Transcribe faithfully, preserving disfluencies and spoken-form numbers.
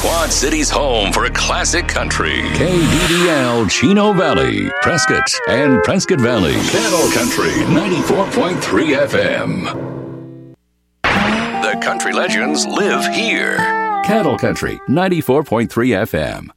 Quad City's home for classic country. K D D L Chino Valley, Prescott, and Prescott Valley. Cattle Country ninety-four point three F M. The country legends live here. Cattle Country ninety-four point three F M.